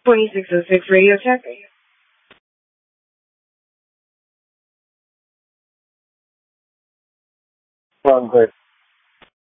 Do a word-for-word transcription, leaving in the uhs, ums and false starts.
twenty-six oh six Radio Check. Well, I'm good.